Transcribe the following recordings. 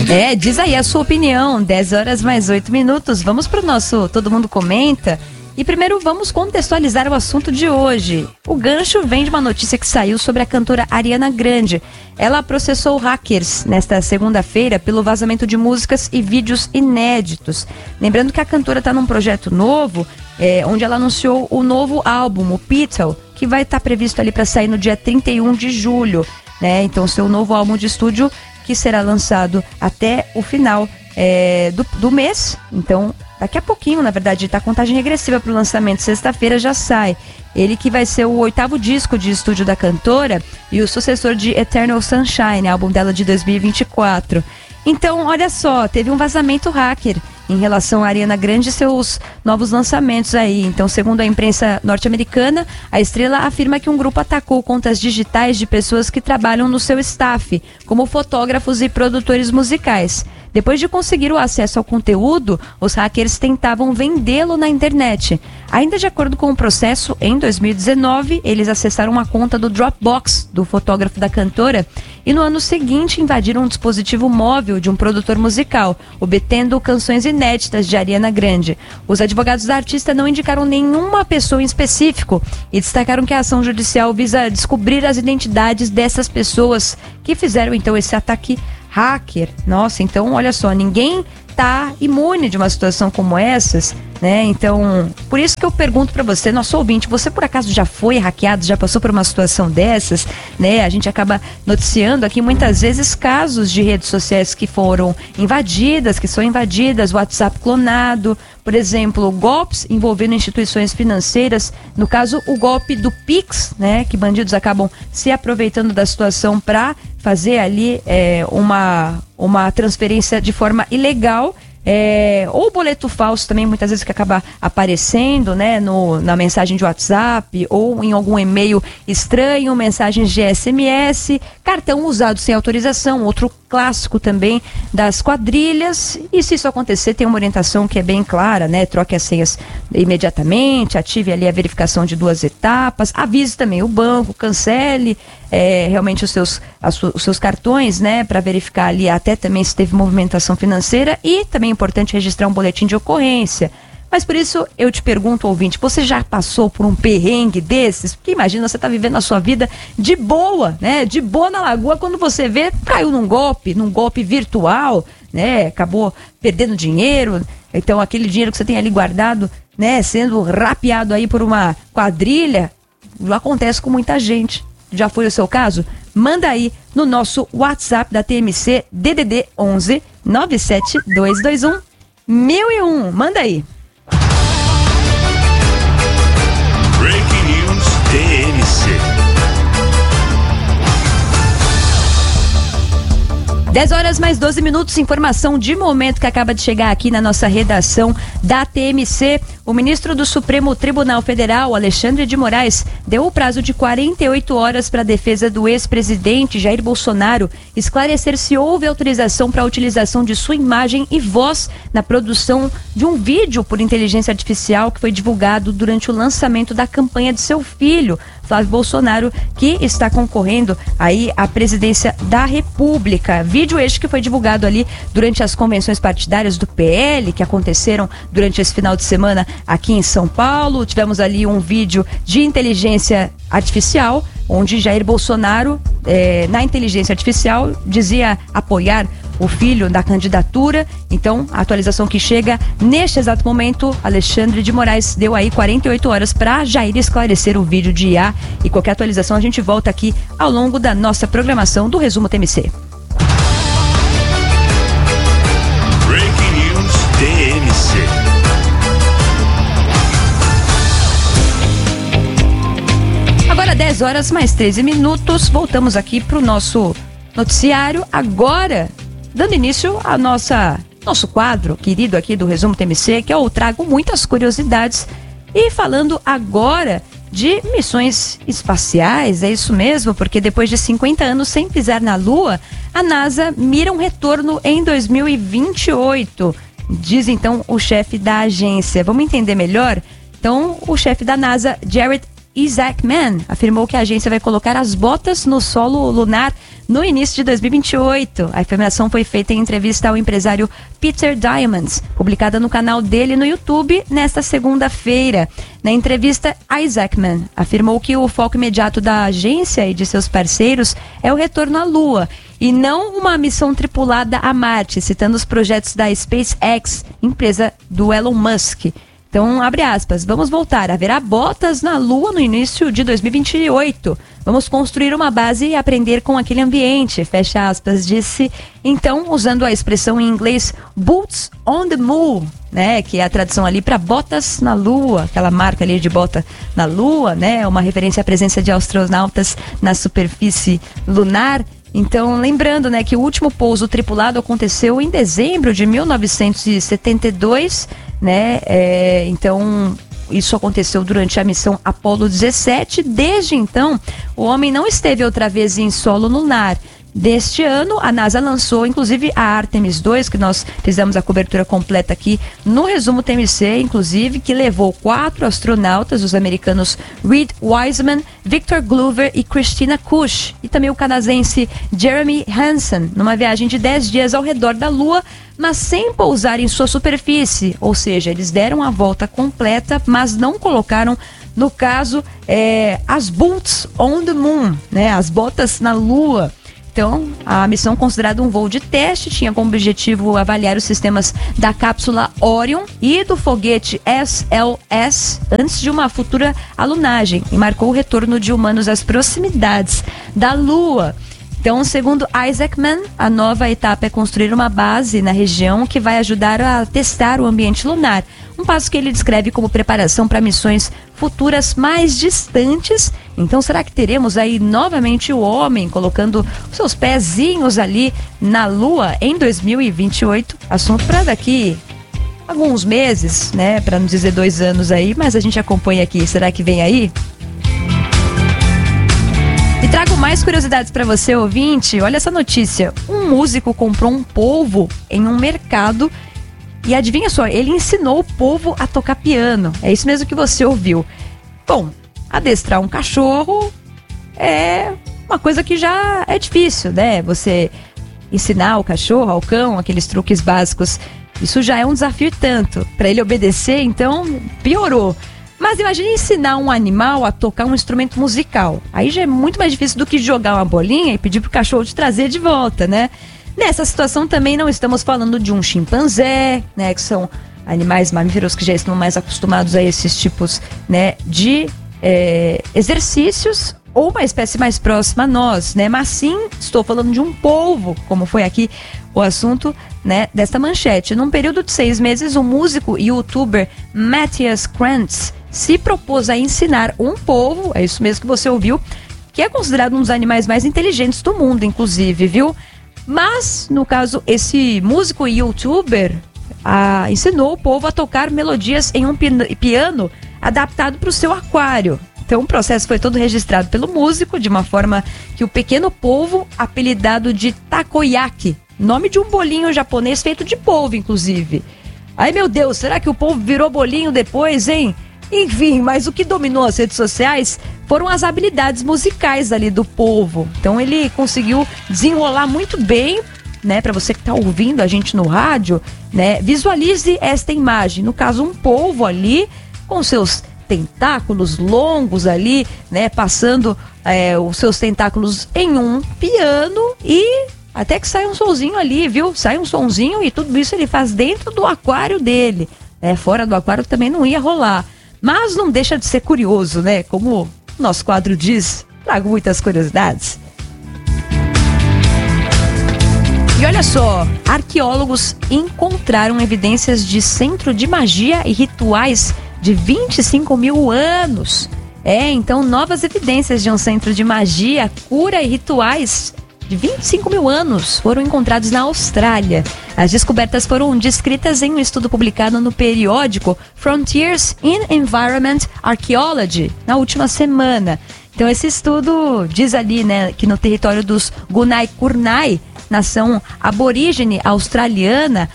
Diz aí a sua opinião. 10h mais 8. Vamos pro nosso Todo Mundo Comenta. E primeiro vamos contextualizar o assunto de hoje. O gancho vem de uma notícia que saiu sobre a cantora Ariana Grande. Ela processou hackers nesta segunda-feira pelo vazamento de músicas e vídeos inéditos. Lembrando que a cantora está num projeto novo, onde ela anunciou o novo álbum, o Petal, que vai estar previsto ali para sair no dia 31 de julho. Né? Então, seu novo álbum de estúdio, que será lançado até o final do mês. Então, daqui a pouquinho, na verdade, está a contagem regressiva para o lançamento. Sexta-feira já sai. Ele que vai ser o 8º disco de estúdio da cantora e o sucessor de Eternal Sunshine, álbum dela de 2024. Então, olha só, teve um vazamento hacker em relação a Ariana Grande e seus novos lançamentos aí. Então, segundo a imprensa norte-americana, a estrela afirma que um grupo atacou contas digitais de pessoas que trabalham no seu staff, como fotógrafos e produtores musicais. Depois de conseguir o acesso ao conteúdo, os hackers tentavam vendê-lo na internet. Ainda de acordo com o processo, em 2019, eles acessaram uma conta do Dropbox do fotógrafo da cantora e no ano seguinte invadiram um dispositivo móvel de um produtor musical, obtendo canções inéditas de Ariana Grande. Os advogados da artista não indicaram nenhuma pessoa em específico e destacaram que a ação judicial visa descobrir as identidades dessas pessoas que fizeram então esse ataque hacker. Nossa, então olha só, ninguém tá imune de uma situação como essas, né? Então, por isso que eu pergunto para você, nosso ouvinte, você por acaso já foi hackeado, já passou por uma situação dessas, né? A gente acaba noticiando aqui muitas vezes casos de redes sociais que foram invadidas, que são invadidas, WhatsApp clonado, por exemplo, golpes envolvendo instituições financeiras, no caso o golpe do Pix, né? Que bandidos acabam se aproveitando da situação para fazer ali uma transferência de forma ilegal. Ou boleto falso também, muitas vezes que acaba aparecendo, né, na mensagem de WhatsApp ou em algum e-mail estranho, mensagens de SMS, cartão usado sem autorização, outro clássico também das quadrilhas. E se isso acontecer, tem uma orientação que é bem clara, né? Troque as senhas imediatamente, ative ali a verificação de 2 etapas, avise também o banco, cancele realmente os seus cartões, né? Para verificar ali até também se teve movimentação financeira e também é importante registrar um boletim de ocorrência. Mas por isso eu te pergunto, ouvinte, você já passou por um perrengue desses? Porque imagina, você tá vivendo a sua vida de boa, né? De boa na lagoa, quando você vê, caiu num golpe virtual, né? Acabou perdendo dinheiro, então aquele dinheiro que você tem ali guardado, né? Sendo rapeado aí por uma quadrilha, acontece com muita gente. Já foi o seu caso? Manda aí no nosso WhatsApp da TMC, DDD 11 97221 1001. Manda aí. Breaking News TMC. 10h mais 12. Informação de momento que acaba de chegar aqui na nossa redação da TMC. O ministro do Supremo Tribunal Federal, Alexandre de Moraes, deu o prazo de 48 horas para a defesa do ex-presidente Jair Bolsonaro esclarecer se houve autorização para a utilização de sua imagem e voz na produção de um vídeo por inteligência artificial que foi divulgado durante o lançamento da campanha de seu filho, Flávio Bolsonaro, que está concorrendo aí à presidência da República. Vídeo este que foi divulgado ali durante as convenções partidárias do PL, que aconteceram durante esse final de semana aqui em São Paulo. Tivemos ali um vídeo de inteligência artificial, onde Jair Bolsonaro, na inteligência artificial, dizia apoiar o filho da candidatura. Então, a atualização que chega neste exato momento, Alexandre de Moraes deu aí 48 horas para Jair esclarecer o vídeo de IA. E qualquer atualização a gente volta aqui ao longo da nossa programação do Resumo TMC. Breaking News TMC. Agora 10h mais 13. Voltamos aqui para o nosso noticiário. Agora, dando início ao nosso quadro querido aqui do Resumo TMC, que eu trago muitas curiosidades. E falando agora de missões espaciais, é isso mesmo, porque depois de 50 anos sem pisar na Lua, a NASA mira um retorno em 2028, diz então o chefe da agência. Vamos entender melhor? Então, o chefe da NASA, Jared Isaac Mann afirmou que a agência vai colocar as botas no solo lunar no início de 2028. A afirmação foi feita em entrevista ao empresário Peter Diamandis, publicada no canal dele no YouTube nesta segunda-feira. Na entrevista, Isaac Mann afirmou que o foco imediato da agência e de seus parceiros é o retorno à Lua e não uma missão tripulada a Marte, citando os projetos da SpaceX, empresa do Elon Musk. Então, abre aspas, vamos voltar, haverá botas na Lua no início de 2028. Vamos construir uma base e aprender com aquele ambiente, fecha aspas, disse. Então, usando a expressão em inglês, boots on the moon, né, que é a tradução ali para botas na Lua, aquela marca ali de bota na Lua, né, uma referência à presença de astronautas na superfície lunar. Então, lembrando, né, que o último pouso tripulado aconteceu em dezembro de 1972, né, então isso aconteceu durante a missão Apollo 17. Desde então, o homem não esteve outra vez em solo lunar. Deste ano, a NASA lançou, inclusive, a Artemis 2, que nós fizemos a cobertura completa aqui no Resumo TMC, inclusive, que levou 4 astronautas, os americanos Reed Wiseman, Victor Glover e Christina Kush, e também o canadense Jeremy Hansen, numa viagem de 10 dias ao redor da Lua, mas sem pousar em sua superfície, ou seja, eles deram a volta completa, mas não colocaram, no caso, as boots on the moon, né, as botas na Lua. Então, a missão, considerada um voo de teste, tinha como objetivo avaliar os sistemas da cápsula Orion e do foguete SLS antes de uma futura alunagem e marcou o retorno de humanos às proximidades da Lua. Então, segundo Isaac Mann, a nova etapa é construir uma base na região que vai ajudar a testar o ambiente lunar. Um passo que ele descreve como preparação para missões futuras mais distantes. Então, será que teremos aí novamente o homem colocando os seus pezinhos ali na Lua em 2028? Assunto para daqui alguns meses, né? Para não dizer 2 anos aí, mas a gente acompanha aqui. Será que vem aí? E trago mais curiosidades para você, ouvinte. Olha essa notícia. Um músico comprou um polvo em um mercado e adivinha só, ele ensinou o polvo a tocar piano. É isso mesmo que você ouviu. Bom, adestrar um cachorro é uma coisa que já é difícil, né? Você ensinar o cachorro, ao cão, aqueles truques básicos, isso já é um desafio tanto. Para ele obedecer, então, piorou. Mas imagine ensinar um animal a tocar um instrumento musical. Aí já é muito mais difícil do que jogar uma bolinha e pedir pro cachorro te trazer de volta, né? Nessa situação também não estamos falando de um chimpanzé, né? Que são animais mamíferos que já estão mais acostumados a esses tipos, né, de exercícios, ou uma espécie mais próxima a nós, né? Mas sim, estou falando de um polvo, como foi aqui o assunto, né, desta manchete. Num período de 6 meses, o músico e youtuber Matthias Krantz se propôs a ensinar um polvo, é isso mesmo que você ouviu, que é considerado um dos animais mais inteligentes do mundo, inclusive, viu? Mas, no caso, esse músico e youtuber ensinou o polvo a tocar melodias em um piano adaptado para o seu aquário. Então, o processo foi todo registrado pelo músico, de uma forma que o pequeno polvo, apelidado de takoyaki, nome de um bolinho japonês feito de polvo, inclusive. Ai, meu Deus, será que o polvo virou bolinho depois, hein? Enfim, mas o que dominou as redes sociais foram as habilidades musicais ali do polvo. Então, ele conseguiu desenrolar muito bem, né? Para você que está ouvindo a gente no rádio, né? Visualize esta imagem. No caso, um polvo ali com seus tentáculos longos ali, né, passando os seus tentáculos em um piano e até que sai um sonzinho ali, viu? Sai um sonzinho e tudo isso ele faz dentro do aquário dele. Fora do aquário também não ia rolar. Mas não deixa de ser curioso, né? Como o nosso quadro diz, trago muitas curiosidades. E olha só, arqueólogos encontraram evidências de centro de magia e rituais de 25 mil anos. Então, novas evidências de um centro de magia, cura e rituais de 25 mil anos foram encontrados na Austrália. As descobertas foram descritas em um estudo publicado no periódico Frontiers in Environment Archaeology na última semana. Então, esse estudo diz ali, né, que no território dos Gunai Kurnai, nação aborígene australiana,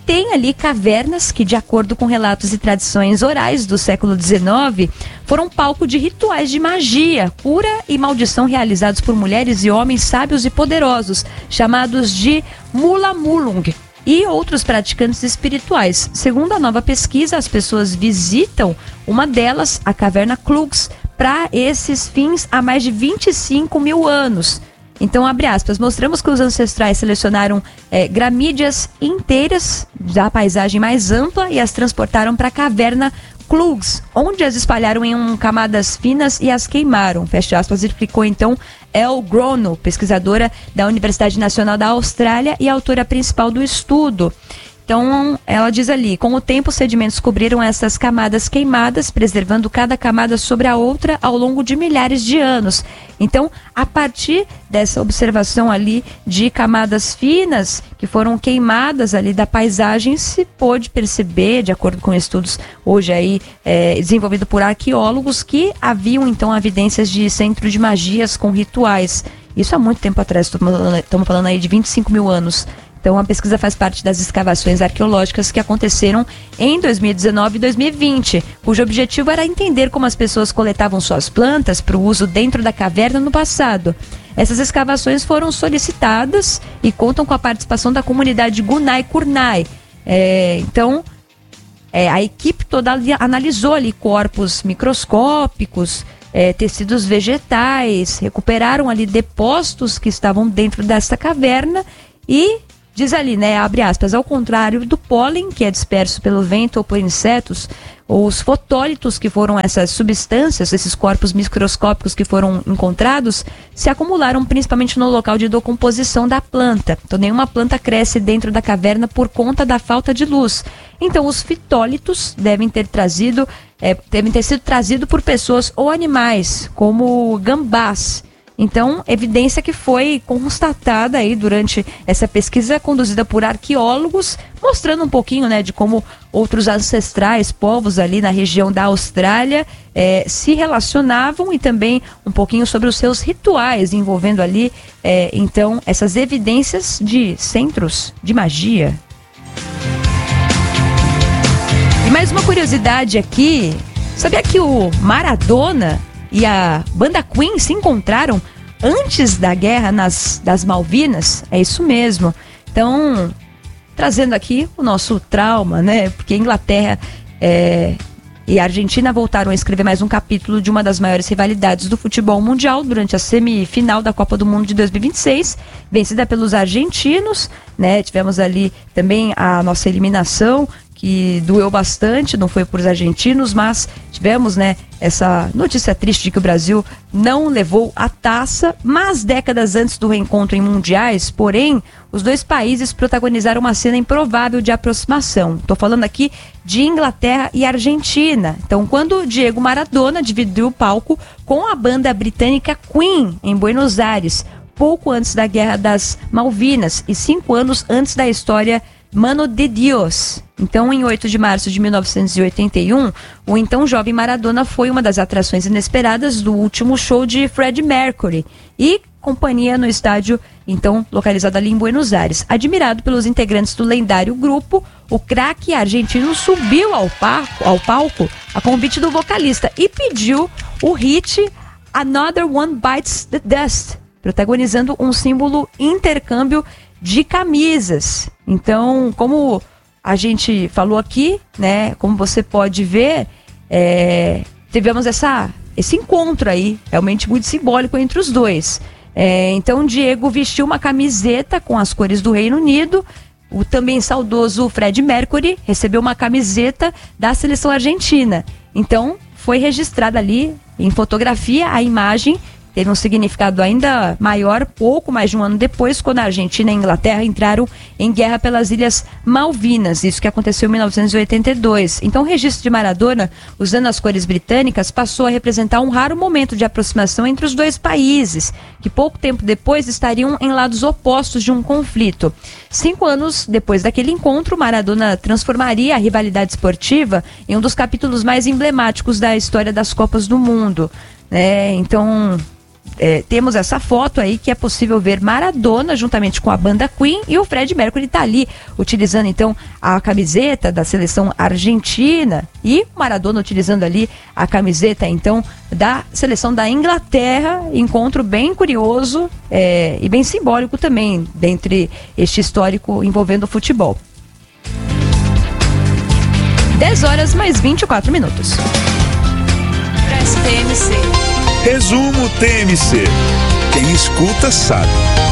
tem ali cavernas que, de acordo com relatos e tradições orais do século XIX, foram palco de rituais de magia, cura e maldição realizados por mulheres e homens sábios e poderosos, chamados de Mulamulung, e outros praticantes espirituais. Segundo a nova pesquisa, as pessoas visitam uma delas, a caverna Klugs, para esses fins há mais de 25 mil anos. Então, abre aspas, mostramos que os ancestrais selecionaram gramídeas inteiras da paisagem mais ampla e as transportaram para a caverna Klugs, onde as espalharam em camadas finas e as queimaram. Fecha aspas, explicou então El Grono, pesquisadora da Universidade Nacional da Austrália e autora principal do estudo. Então, ela diz ali, com o tempo os sedimentos cobriram essas camadas queimadas, preservando cada camada sobre a outra ao longo de milhares de anos. Então, a partir dessa observação ali de camadas finas que foram queimadas ali da paisagem, se pôde perceber, de acordo com estudos hoje aí desenvolvidos por arqueólogos, que haviam então evidências de centro de magias com rituais. Isso há muito tempo atrás, estamos falando aí de 25 mil anos. Então, a pesquisa faz parte das escavações arqueológicas que aconteceram em 2019 e 2020, cujo objetivo era entender como as pessoas coletavam suas plantas para o uso dentro da caverna no passado. Essas escavações foram solicitadas e contam com a participação da comunidade Gunai Kurnai. A equipe toda analisou ali corpos microscópicos, tecidos vegetais, recuperaram ali depósitos que estavam dentro dessa caverna e diz ali, né, abre aspas, ao contrário do pólen, que é disperso pelo vento ou por insetos, os fotólitos, que foram essas substâncias, esses corpos microscópicos que foram encontrados, se acumularam principalmente no local de decomposição da planta. Então, nenhuma planta cresce dentro da caverna por conta da falta de luz. Então, os fitólitos devem ter sido trazidos por pessoas ou animais, como gambás. Então, evidência que foi constatada aí durante essa pesquisa conduzida por arqueólogos, mostrando um pouquinho, né, de como outros ancestrais, povos ali na região da Austrália se relacionavam e também um pouquinho sobre os seus rituais, envolvendo ali, então, essas evidências de centros de magia. E mais uma curiosidade aqui, sabia que o Maradona e a banda Queen se encontraram antes da guerra das Malvinas? É isso mesmo. Então, trazendo aqui o nosso trauma, né? Porque Inglaterra e a Argentina voltaram a escrever mais um capítulo de uma das maiores rivalidades do futebol mundial durante a semifinal da Copa do Mundo de 2026, vencida pelos argentinos, né? Tivemos ali também a nossa eliminação, que doeu bastante, não foi por os argentinos, mas tivemos, né, essa notícia triste de que o Brasil não levou a taça, mas décadas antes do reencontro em mundiais, porém, os dois países protagonizaram uma cena improvável de aproximação. Estou falando aqui de Inglaterra e Argentina. Então, quando Diego Maradona dividiu o palco com a banda britânica Queen em Buenos Aires, pouco antes da Guerra das Malvinas e 5 anos antes da história Mano de Dios. Então, em 8 de março de 1981, o então jovem Maradona foi uma das atrações inesperadas do último show de Freddie Mercury e companhia no estádio, então, localizado ali em Buenos Aires. Admirado pelos integrantes do lendário grupo, o craque argentino subiu ao palco a convite do vocalista e pediu o hit Another One Bites the Dust, protagonizando um símbolo intercâmbio de camisas. Então, como a gente falou aqui, né, como você pode ver, tivemos esse encontro aí, realmente muito simbólico entre os dois. Então, Diego vestiu uma camiseta com as cores do Reino Unido. O também saudoso Freddie Mercury recebeu uma camiseta da seleção argentina. Então, foi registrada ali em fotografia a imagem. Teve um significado ainda maior, pouco mais de um ano depois, quando a Argentina e a Inglaterra entraram em guerra pelas Ilhas Malvinas, isso que aconteceu em 1982. Então, o registro de Maradona, usando as cores britânicas, passou a representar um raro momento de aproximação entre os dois países, que pouco tempo depois estariam em lados opostos de um conflito. 5 anos depois daquele encontro, Maradona transformaria a rivalidade esportiva em um dos capítulos mais emblemáticos da história das Copas do Mundo. Então, temos essa foto aí que é possível ver Maradona juntamente com a banda Queen, e o Fred Mercury está ali utilizando então a camiseta da seleção argentina, e Maradona utilizando ali a camiseta então da seleção da Inglaterra. Encontro bem curioso e bem simbólico também dentre este histórico envolvendo o futebol. 10 horas mais 24 minutos. TMC. Resumo TMC. Quem escuta sabe.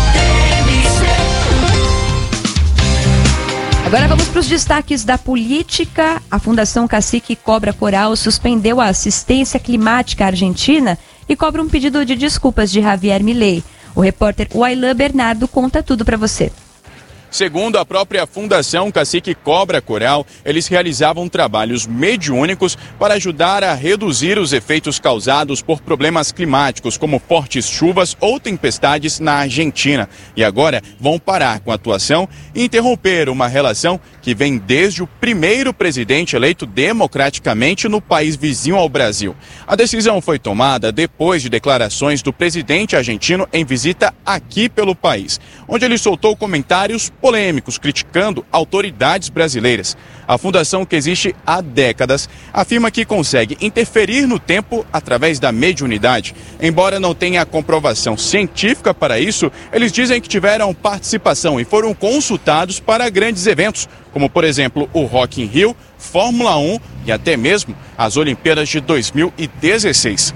Agora vamos para os destaques da política. A Fundação Cacique Cobra Coral suspendeu a assistência climática à Argentina e cobra um pedido de desculpas de Javier Milei. O repórter Wailan Bernardo conta tudo para você. Segundo a própria Fundação Cacique Cobra Coral, eles realizavam trabalhos mediúnicos para ajudar a reduzir os efeitos causados por problemas climáticos, como fortes chuvas ou tempestades na Argentina. E agora vão parar com a atuação e interromper uma relação que vem desde o primeiro presidente eleito democraticamente no país vizinho ao Brasil. A decisão foi tomada depois de declarações do presidente argentino em visita aqui pelo país, onde ele soltou comentários polêmicos criticando autoridades brasileiras. A fundação, que existe há décadas, afirma que consegue interferir no tempo através da mediunidade. Embora não tenha comprovação científica para isso, eles dizem que tiveram participação e foram consultados para grandes eventos, como por exemplo o Rock in Rio, Fórmula 1 e até mesmo as Olimpíadas de 2016.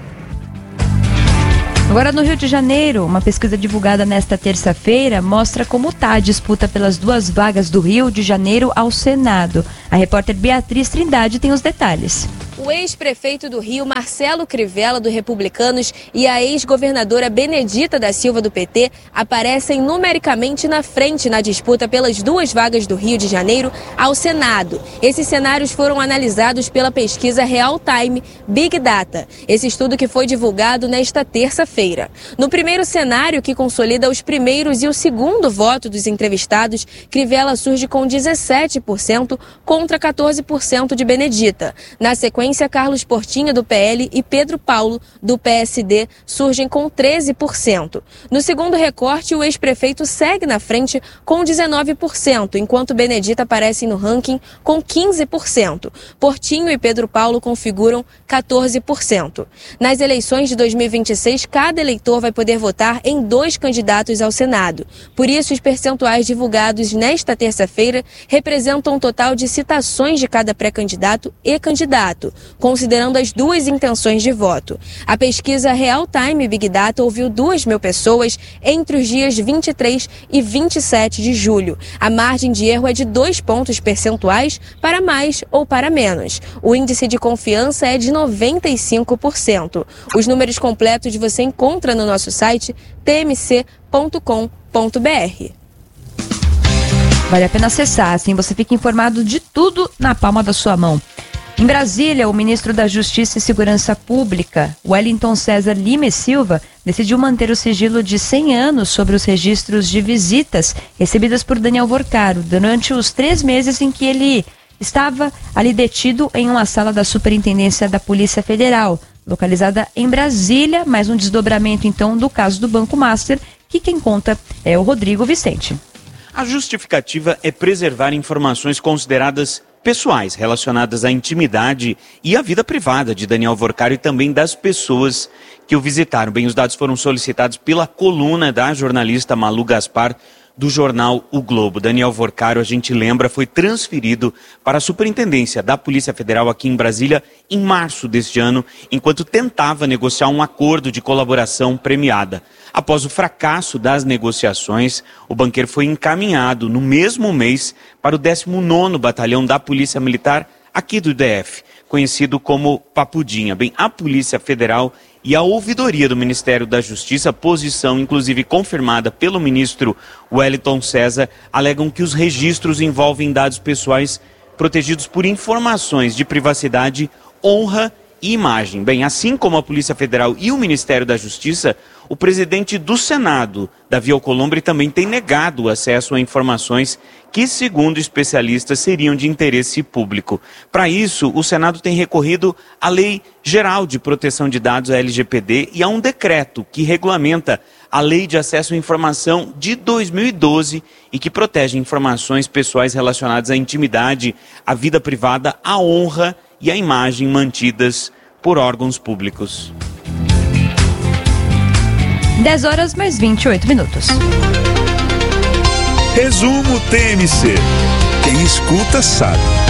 Agora no Rio de Janeiro, uma pesquisa divulgada nesta terça-feira mostra como está a disputa pelas 2 vagas do Rio de Janeiro ao Senado. A repórter Beatriz Trindade tem os detalhes. O ex-prefeito do Rio, Marcelo Crivella, do Republicanos, e a ex-governadora Benedita da Silva, do PT, aparecem numericamente na frente na disputa pelas 2 vagas do Rio de Janeiro ao Senado. Esses cenários foram analisados pela pesquisa Real Time Big Data, esse estudo que foi divulgado nesta terça-feira. No primeiro cenário, que consolida os primeiros e o segundo voto dos entrevistados, Crivella surge com 17% contra 14% de Benedita. Na sequência, Carlos Portinho, do PL, e Pedro Paulo, do PSD, surgem com 13%. No segundo recorte, o ex-prefeito segue na frente com 19%, enquanto Benedita aparecem no ranking com 15%. Portinho e Pedro Paulo configuram 14%. Nas eleições de 2026, cada eleitor vai poder votar em 2 candidatos ao Senado. Por isso, os percentuais divulgados nesta terça-feira representam um total de citações de cada pré-candidato e candidato, considerando as 2 intenções de voto. A pesquisa Real Time Big Data ouviu 2.000 pessoas entre os dias 23 e 27 de julho. A margem de erro é de 2 pontos percentuais para mais ou para menos. O índice de confiança é de 95%. Os números completos você encontra no nosso site tmc.com.br. Vale a pena acessar, assim você fica informado de tudo na palma da sua mão. Em Brasília, o ministro da Justiça e Segurança Pública, Wellington César Lima e Silva, decidiu manter o sigilo de 100 anos sobre os registros de visitas recebidas por Daniel Vorcaro durante os 3 meses em que ele estava ali detido em uma sala da Superintendência da Polícia Federal, localizada em Brasília. Mais um desdobramento, então, do caso do Banco Master, que quem conta é o Rodrigo Vicente. A justificativa é preservar informações consideradas pessoais relacionadas à intimidade e à vida privada de Daniel Vorcaro e também das pessoas que o visitaram. Bem, os dados foram solicitados pela coluna da jornalista Malu Gaspar do jornal O Globo. Daniel Vorcaro, a gente lembra, foi transferido para a Superintendência da Polícia Federal aqui em Brasília em março deste ano, enquanto tentava negociar um acordo de colaboração premiada. Após o fracasso das negociações, o banqueiro foi encaminhado no mesmo mês para o 19º Batalhão da Polícia Militar aqui do DF, conhecido como Papudinha. Bem, a Polícia Federal e a ouvidoria do Ministério da Justiça, posição inclusive confirmada pelo ministro Wellington César, alegam que os registros envolvem dados pessoais protegidos por informações de privacidade, honra e imagem. Bem, assim como a Polícia Federal e o Ministério da Justiça, o presidente do Senado, Davi Alcolumbre, também tem negado o acesso a informações que, segundo especialistas, seriam de interesse público. Para isso, o Senado tem recorrido à Lei Geral de Proteção de Dados, a LGPD, e a um decreto que regulamenta a Lei de Acesso à Informação de 2012 e que protege informações pessoais relacionadas à intimidade, à vida privada, à honra e à imagem mantidas por órgãos públicos. 10 horas mais 28 minutos. Resumo TMC. Quem escuta sabe.